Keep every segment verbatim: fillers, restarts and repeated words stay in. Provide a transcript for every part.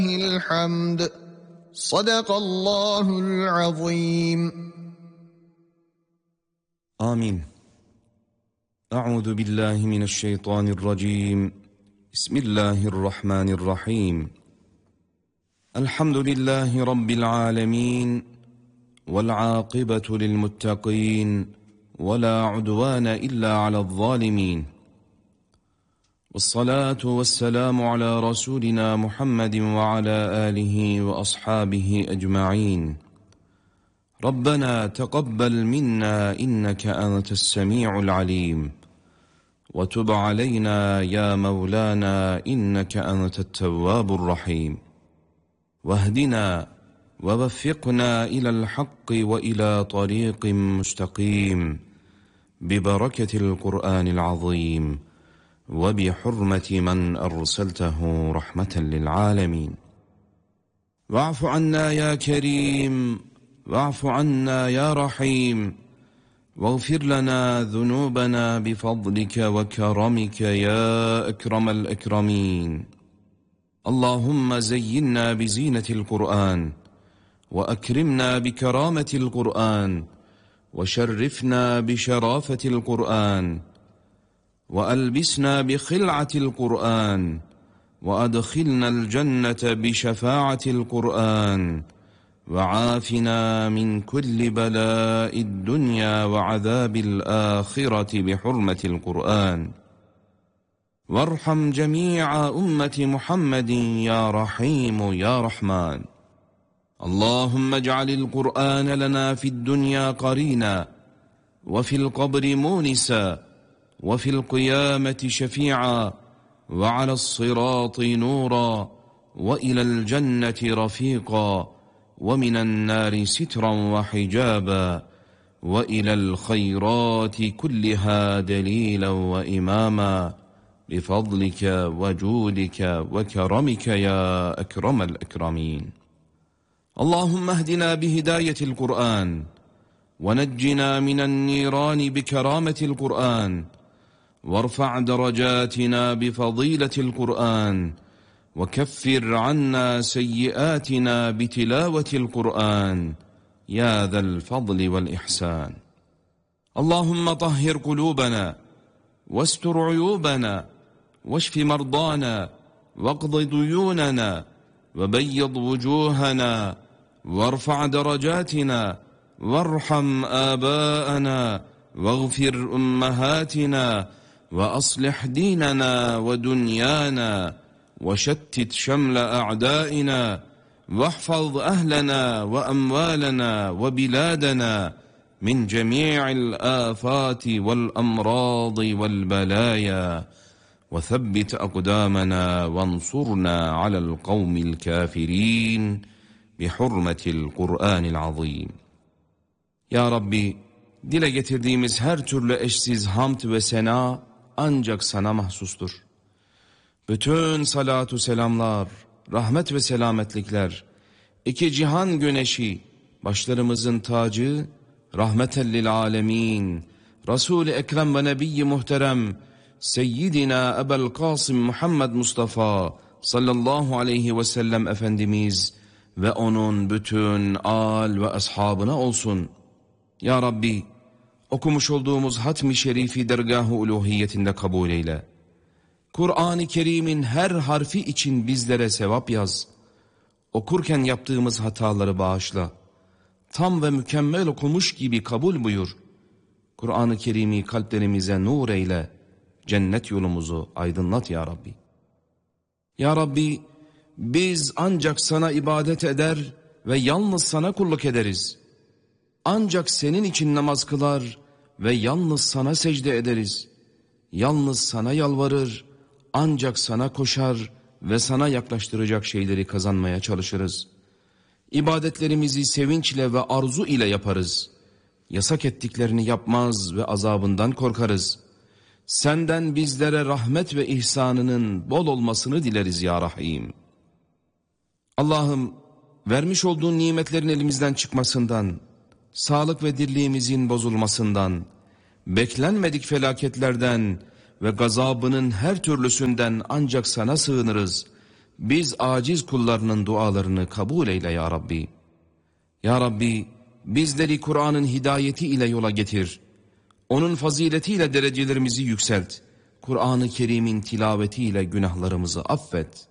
الحمد صدق الله العظيم. آمين. أعوذ بالله من الشيطان الرجيم. بسم الله الرحمن الرحيم. الحمد لله رب العالمين، والعاقبة للمتقين، ولا عدوان إلا على الظالمين، والصلاة والسلام على رسولنا محمد وعلى آله وأصحابه أجمعين. ربنا تقبل منا إنك أنت السميع العليم، وتب علينا يا مولانا إنك أنت التواب الرحيم، واهدنا ووفقنا إلى الحق وإلى طريق مستقيم ببركة القرآن العظيم وبحرمة من أرسلته رحمة للعالمين. واعف عنا يا كريم، واعف عنا يا رحيم، واغفر لنا ذنوبنا بفضلك وكرمك يا أكرم الأكرمين. اللهم زينا بزينة القرآن، وأكرمنا بكرامة القرآن، وشرفنا بشرافة القرآن، وألبسنا بخلعة القرآن، وأدخلنا الجنة بشفاعة القرآن، وعافنا من كل بلاء الدنيا وعذاب الآخرة بحرمة القرآن. وارحم جميع أمة محمد يا رحيم يا رحمن. اللهم اجعل القرآن لنا في الدنيا قرينا، وفي القبر مونسا، وفي القيامة شفيعا، وعلى الصراط نورا، وإلى الجنة رفيقا، ومن النار سترا وحجابا، وإلى الخيرات كلها دليلا وإماما بفضلك وجودك وكرمك يا أكرم الأكرمين. اللهم اهدنا بهداية القرآن، ونجنا من النيران بكرامة القرآن، وارفع درجاتنا بفضيلة القرآن، وكفر عنا سيئاتنا بتلاوة القرآن يا ذا الفضل والإحسان. اللهم طهر قلوبنا، واستر عيوبنا، واشف مرضانا، واقض ديوننا، وبيض وجوهنا، وارفع درجاتنا، وارحم آباءنا، واغفر أمهاتنا، وأصلح ديننا ودنيانا، وشتت شمل أعدائنا، واحفظ أهلنا وأموالنا وبلادنا من جميع الآفات والأمراض والبلايا، وثبت أقدامنا وانصرنا على القوم الكافرين بحرمة القرآن العظيم. Ya Rabbi, dile getirdiğimiz her türlü eşsiz hamd ve sena ancak sana mahsustur. Bütün salatu selamlar, rahmet ve selametlikler, iki cihan güneşi, başlarımızın tacı, rahmeten lil alemin, Resul-i Ekrem ve Nebi-i Muhterem, Seyyidina Ebel Kasım Muhammed Mustafa sallallahu aleyhi ve sellem Efendimiz ve onun bütün al ve ashabına olsun. Ya Rabbi, okumuş olduğumuz hatmi şerifi dergâh-ı uluhiyetinde kabul eyle. Kur'an-ı Kerim'in her harfi için bizlere sevap yaz. Okurken yaptığımız hataları bağışla. Tam ve mükemmel okumuş gibi kabul buyur. Kur'an-ı Kerim'i kalplerimize nur eyle. Cennet yolumuzu aydınlat ya Rabbi. Ya Rabbi, biz ancak sana ibadet eder ve yalnız sana kulluk ederiz. Ancak senin için namaz kılar ve yalnız sana secde ederiz. Yalnız sana yalvarır, ancak sana koşar ve sana yaklaştıracak şeyleri kazanmaya çalışırız. İbadetlerimizi sevinçle ve arzu ile yaparız. Yasak ettiklerini yapmaz ve azabından korkarız. Senden bizlere rahmet ve ihsanının bol olmasını dileriz ya Rahim. Allah'ım, vermiş olduğun nimetlerin elimizden çıkmasından, sağlık ve dirliğimizin bozulmasından, beklenmedik felaketlerden ve gazabının her türlüsünden ancak sana sığınırız. biz aciz kullarının dualarını kabul eyle ya Rabbi. Ya Rabbi, bizleri Kur'an'ın hidayeti ile yola getir. Onun faziletiyle derecelerimizi yükselt. Kur'an-ı Kerim'in tilavetiyle günahlarımızı affet.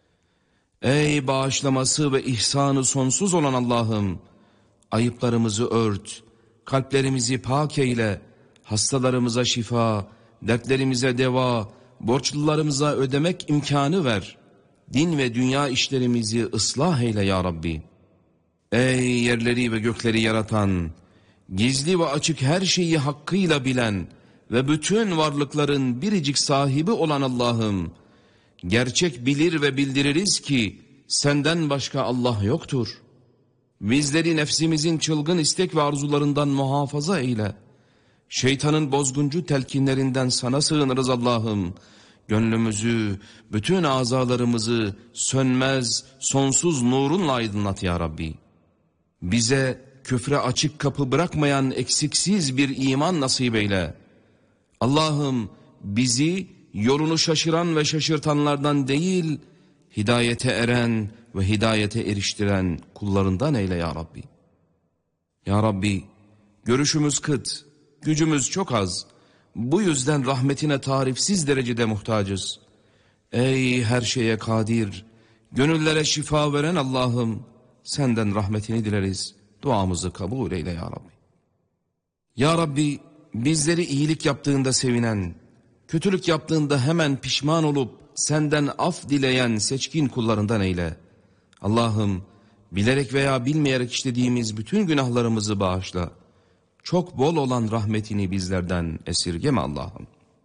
Ey bağışlaması ve ihsanı sonsuz olan Allah'ım, ayıplarımızı ört, kalplerimizi pak eyle, hastalarımıza şifa, dertlerimize deva, borçlularımıza ödemek imkanı ver. Din ve dünya işlerimizi ıslah eyle ya Rabbi. Ey yerleri ve gökleri yaratan, gizli ve açık her şeyi hakkıyla bilen ve bütün varlıkların biricik sahibi olan Allah'ım, gerçek bilir ve bildiririz ki senden başka Allah yoktur. Bizleri nefsimizin çılgın istek ve arzularından muhafaza eyle. Şeytanın bozguncu telkinlerinden sana sığınırız Allah'ım. Gönlümüzü, bütün azalarımızı sönmez, sonsuz nurunla aydınlat ya Rabbi. Bize küfre açık kapı bırakmayan eksiksiz bir iman nasip eyle. Allah'ım bizi yolunu şaşıran ve şaşırtanlardan değil, hidayete eren ve hidayete eriştiren kullarından eyle ya Rabbi. Ya Rabbi, görüşümüz kıt, gücümüz çok az. Bu yüzden rahmetine tarifsiz derecede muhtacız. Ey her şeye kadir, gönüllere şifa veren Allah'ım, senden rahmetini dileriz. Duamızı kabul eyle ya Rabbi. Ya Rabbi, bizleri iyilik yaptığında sevinen, kötülük yaptığında hemen pişman olup senden af dileyen seçkin kullarından eyle. Allah'ım, bilerek veya bilmeyerek işlediğimiz bütün günahlarımızı bağışla. Çok bol olan rahmetini bizlerden esirgeme Allah'ım.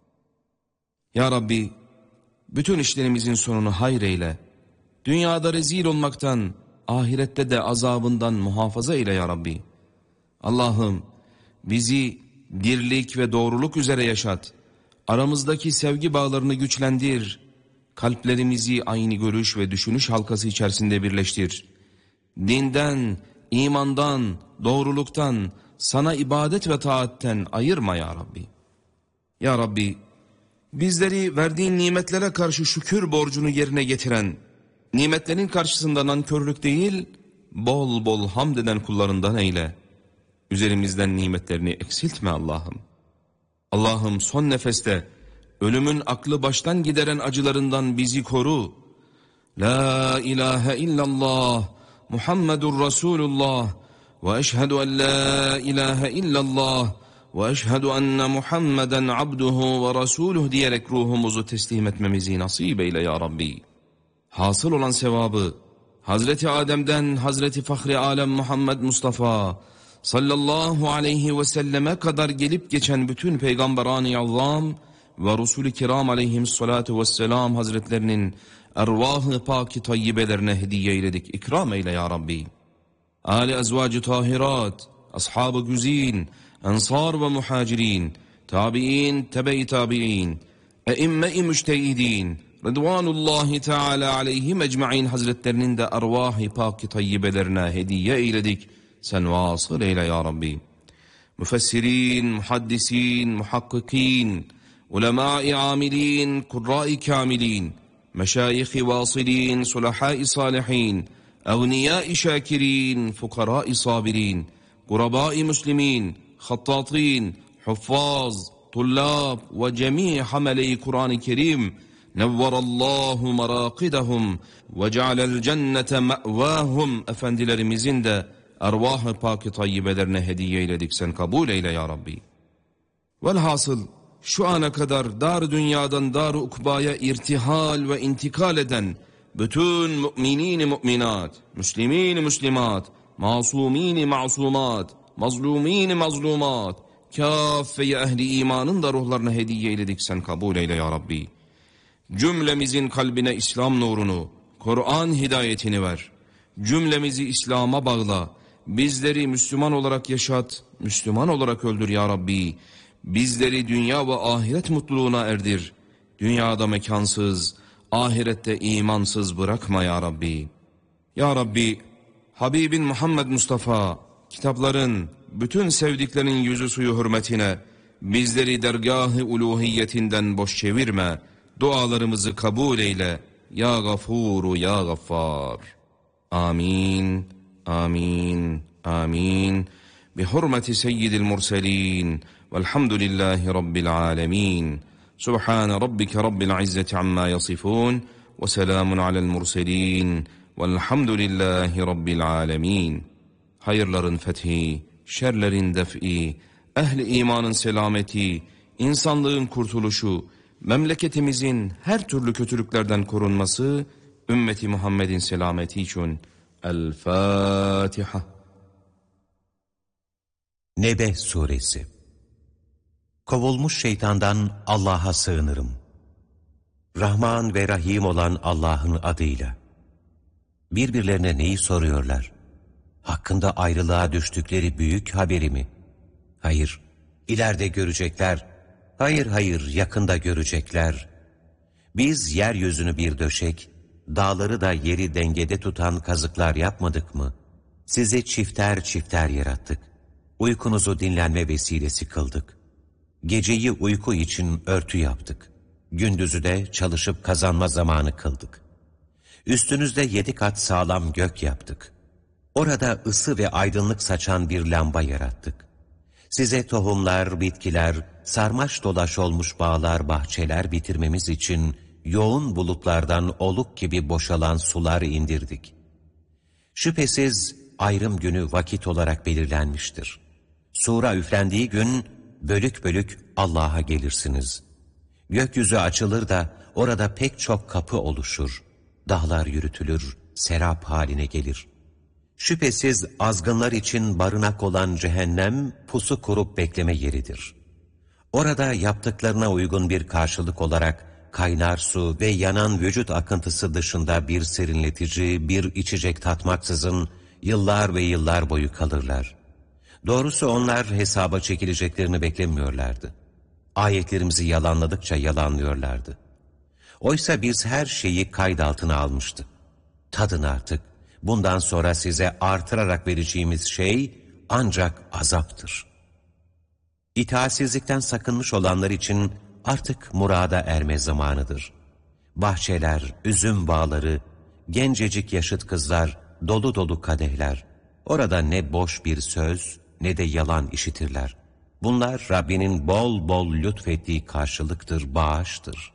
Ya Rabbi, bütün işlerimizin sonunu hayır eyle. Dünyada rezil olmaktan, ahirette de azabından muhafaza eyle ya Rabbi. Allah'ım, bizi birlik ve doğruluk üzere yaşat. Aramızdaki sevgi bağlarını güçlendir. Kalplerimizi aynı görüş ve düşünüş halkası içerisinde birleştir. Dinden, imandan, doğruluktan, sana ibadet ve taatten ayırma ya Rabbi. Ya Rabbi, bizleri verdiğin nimetlere karşı şükür borcunu yerine getiren, nimetlerin karşısında nankörlük değil, bol bol hamd eden kullarından eyle. Üzerimizden nimetlerini eksiltme Allah'ım. Allah'ım son nefeste ölümün aklı baştan gideren acılarından bizi koru. La ilahe illallah, Muhammedur Resulullah ve eşhedü en la ilahe illallah ve eşhedü enne Muhammeden abduhu ve resuluh diyerek ruhumuzu teslim etmemizi nasip eyle ya Rabbi. Hasıl olan sevabı Hazreti Adem'den Hazreti Fahri Alem Muhammed Mustafa sallallahu aleyhi ve selleme kadar gelip geçen bütün peygamberani azam ve Resul-i Kiram aleyhissalatu vesselam hazretlerinin ervah-ı pak-ı tayyibelerine hediye eyledik. İkram eyle ya Rabbi. Ali ezvacı tahirat, ashab-ı güzin, ensar ve muhacirin, tabi'in, tebe-i tabi'in, eimme-i müştehidin, Rıdvanullahi Teala aleyhim ecma'in hazretlerinin de ervah-ı pak-ı tayyibelerine hediye eyledik. Sen vasıl eyle ya Rabbi. Müfessirin, muhaddisin, muhakkikin, ulemâ-i amilin, kurrâ-i kâmilin, meşâyih-i vâsilin, sulahâ-i sâlihin, evniyâ-i şâkirin, fukarâ-i sabirin, gurabâ-i müslimin, hattâtin, huffaz, tullâb ve cemî hamele-i Kur'an-ı Kerim, nevverallahu merakidahum ve cealel cennete me'vâhum efendilerimizin de ervah-ı pak-ı tayyibelerine hediye eyledik, sen kabul eyle ya Rabbi. Velhasıl şu ana kadar dar dünyadan dar ukbaya irtihal ve intikal eden bütün müminin müminat, müslimin müslimat, masumin masumat, mazlumin mazlumat, kâffe-i ehli imanın da ruhlarına hediye eyledik, sen kabul eyle ya Rabbi. Cümlemizin kalbine İslam nurunu, Kur'an hidayetini ver. Cümlemizi İslam'a bağla. Bizleri Müslüman olarak yaşat, Müslüman olarak öldür ya Rabbi. Bizleri dünya ve ahiret mutluluğuna erdir. Dünyada mekansız, ahirette imansız bırakma ya Rabbi. Ya Rabbi, Habibin Muhammed Mustafa, kitapların, bütün sevdiklerinin yüzü suyu hürmetine, bizleri dergâh-ı uluhiyetinden boş çevirme, dualarımızı kabul eyle. Ya Gafuru Ya Gaffar. Amin, amin, amin. Bihurmeti seyyidil murselin. Velhamdülillahi Rabbil alemin. Subhane Rabbike Rabbil izzeti amma yasifun. Ve selamun alel murselin. Velhamdülillahi Rabbil alemin. Hayırların fethi, şerlerin def'i, ehli imanın selameti, insanlığın kurtuluşu, memleketimizin her türlü kötülüklerden korunması, ümmeti Muhammed'in selameti için. El-Fatiha. Nebe Suresi. Kovulmuş şeytandan Allah'a sığınırım. Rahman ve Rahim olan Allah'ın adıyla. Birbirlerine neyi soruyorlar? Hakkında ayrılığa düştükleri büyük haberi mi? Hayır, ileride görecekler. Hayır hayır, yakında görecekler. Biz yeryüzünü bir döşek, dağları da yeri dengede tutan kazıklar yapmadık mı? Sizi çifter çifter yarattık. Uykunuzu dinlenme vesilesi kıldık. Geceyi uyku için örtü yaptık. Gündüzü de çalışıp kazanma zamanı kıldık. Üstünüzde yedi kat sağlam gök yaptık. Orada ısı ve aydınlık saçan bir lamba yarattık. Size tohumlar, bitkiler, sarmaş dolaş olmuş bağlar, bahçeler bitirmemiz için yoğun bulutlardan oluk gibi boşalan sular indirdik. Şüphesiz ayrım günü vakit olarak belirlenmiştir. Sura üflendiği gün bölük bölük Allah'a gelirsiniz. Gökyüzü açılır da orada pek çok kapı oluşur. Dağlar yürütülür, serap haline gelir. Şüphesiz azgınlar için barınak olan cehennem pusu kurup bekleme yeridir. Orada yaptıklarına uygun bir karşılık olarak kaynar su ve yanan vücut akıntısı dışında bir serinletici, bir içecek tatmaksızın yıllar ve yıllar boyu kalırlar. Doğrusu onlar hesaba çekileceklerini beklemiyorlardı. Ayetlerimizi yalanladıkça yalanlıyorlardı. Oysa biz her şeyi kayıt altına almıştık. Tadın artık. Bundan sonra size artırarak vereceğimiz şey ancak azaptır. İtaatsizlikten sakınmış olanlar için artık murada erme zamanıdır. Bahçeler, üzüm bağları, gencecik yaşıt kızlar, dolu dolu kadehler. Orada ne boş bir söz ne de yalan işitirler. Bunlar Rabbinin bol bol lütfettiği karşılıktır, bağıştır.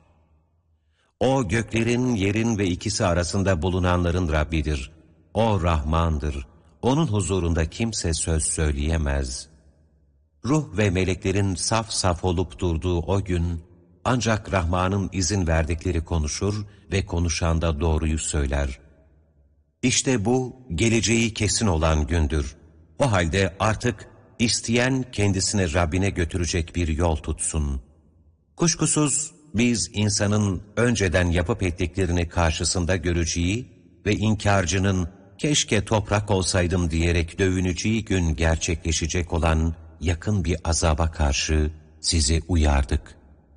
O göklerin, yerin ve ikisi arasında bulunanların Rabbidir. O Rahmandır. Onun huzurunda kimse söz söyleyemez. Ruh ve meleklerin saf saf olup durduğu o gün, ancak Rahman'ın izin verdikleri konuşur ve konuşan da doğruyu söyler. İşte bu, geleceği kesin olan gündür. O halde artık isteyen kendisine Rabbine götürecek bir yol tutsun. Kuşkusuz biz insanın önceden yapıp ettiklerini karşısında göreceği ve inkarcının keşke toprak olsaydım diyerek dövüneceği gün gerçekleşecek olan yakın bir azaba karşı sizi uyardık.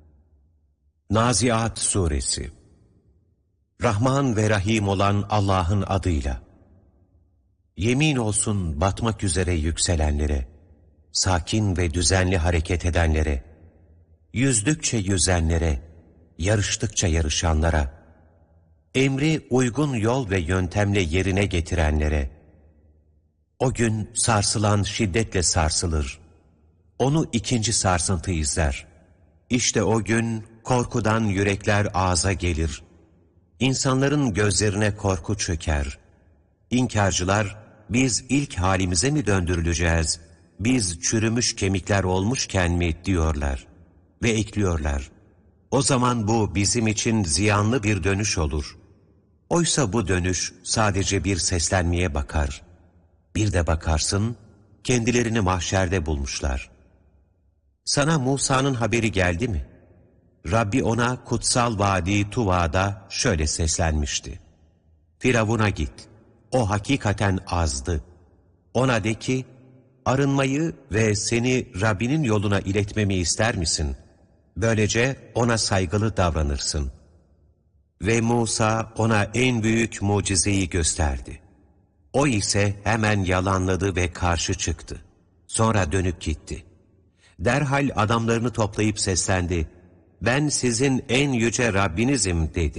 Naziat Suresi. Rahman ve Rahim olan Allah'ın adıyla. Yemin olsun batmak üzere yükselenlere, sakin ve düzenli hareket edenlere, yüzdükçe yüzenlere, yarıştıkça yarışanlara, emri uygun yol ve yöntemle yerine getirenlere. O gün sarsılan şiddetle sarsılır. Onu ikinci sarsıntı izler. İşte o gün korkudan yürekler ağza gelir. İnsanların gözlerine korku çöker. İnkarcılar, biz ilk halimize mi döndürüleceğiz, biz çürümüş kemikler olmuşken mi diyorlar. Ve ekliyorlar. O zaman bu bizim için ziyanlı bir dönüş olur. Oysa bu dönüş sadece bir seslenmeye bakar. Bir de bakarsın, kendilerini mahşerde bulmuşlar. Sana Musa'nın haberi geldi mi? Rabbi ona kutsal vadi Tuva'da şöyle seslenmişti. Firavun'a git, o hakikaten azdı. Ona de ki, arınmayı ve seni Rabbinin yoluna iletmemi ister misin? Böylece ona saygılı davranırsın. Ve Musa ona en büyük mucizeyi gösterdi. O ise hemen yalanladı ve karşı çıktı. Sonra dönüp gitti. Derhal adamlarını toplayıp seslendi. Ben sizin en yüce Rabbinizim dedi.